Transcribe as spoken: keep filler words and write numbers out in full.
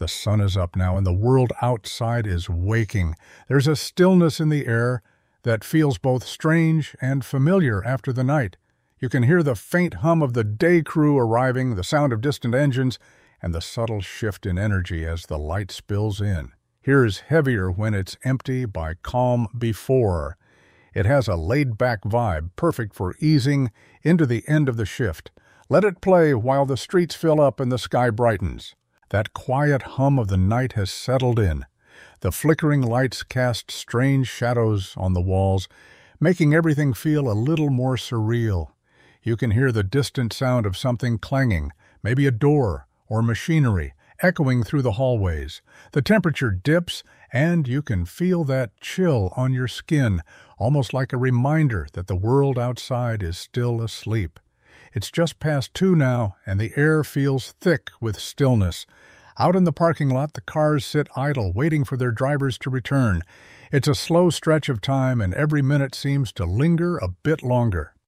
The sun is up now, and the world outside is waking. There's a stillness in the air that feels both strange and familiar after the night. You can hear the faint hum of the day crew arriving, the sound of distant engines, and the subtle shift in energy as the light spills in. Here's Heavier When It's Empty by Calm Before. It has a laid-back vibe, perfect for easing into the end of the shift. Let it play while the streets fill up and the sky brightens. That quiet hum of the night has settled in. The flickering lights cast strange shadows on the walls, making everything feel a little more surreal. You can hear the distant sound of something clanging, maybe a door or machinery, echoing through the hallways. The temperature dips, and you can feel that chill on your skin, almost like a reminder that the world outside is still asleep. It's just past two now, and the air feels thick with stillness. Out in the parking lot, the cars sit idle, waiting for their drivers to return. It's a slow stretch of time, and every minute seems to linger a bit longer.